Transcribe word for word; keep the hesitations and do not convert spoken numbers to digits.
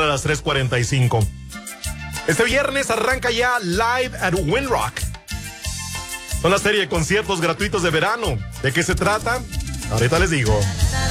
las tres cuarenta y cinco. Este viernes arranca ya Live at Windrock. Son la serie de conciertos gratuitos de verano. ¿De qué se trata? Ahorita les digo.